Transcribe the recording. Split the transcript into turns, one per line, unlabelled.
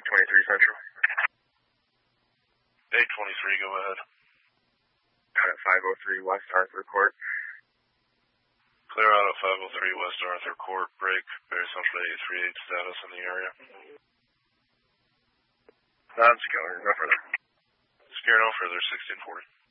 823 Central.
823, go ahead.
Out at 503 West Arthur Court.
Clear out at 503 West Arthur Court. Break. Very Central 838 status in the area.
Non-secure, no further.
Secure no further, 1640.